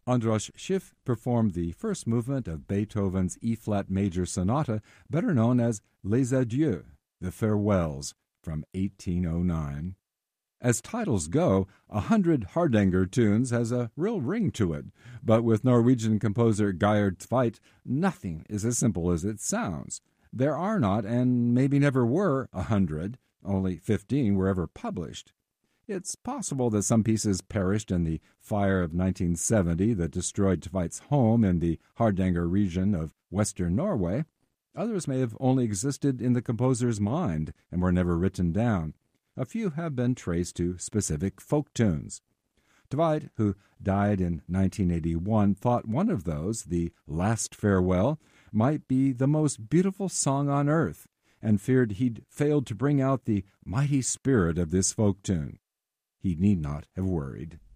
Andras Schiff performed the first movement of Beethoven's E-flat major sonata, better known as Les Adieux, the Farewells, from 1809. As titles go, 100 Hardanger tunes has a real ring to it, but with Norwegian composer Geir Tveit, nothing is as simple as it sounds. There are not, and maybe never were, 100, only 15 were ever published. It's possible that some pieces perished in the fire of 1970 that destroyed Tveit's home in the Hardanger region of western Norway. Others may have only existed in the composer's mind and were never written down. A few have been traced to specific folk tunes. Tveit, who died in 1981, thought one of those, the Last Farewell, might be the most beautiful song on earth, and feared he'd failed to bring out the mighty spirit of this folk tune. He need not have worried.